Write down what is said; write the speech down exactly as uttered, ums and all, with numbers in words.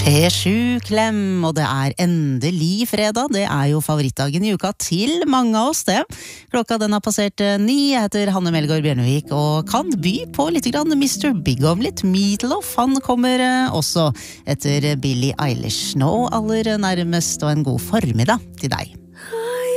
P sju Klem, og det er endelig fredag. Det er jo favorittdagen i uka til mange av oss, det. Klokka den har passert ni. Jeg heter Hanne Melgaard Bjørnevik og kan by på litt grann mister Big om litt Meatloaf. Han kommer også etter Billie Eilish. Nå aller nærmest, og en god formiddag til deg.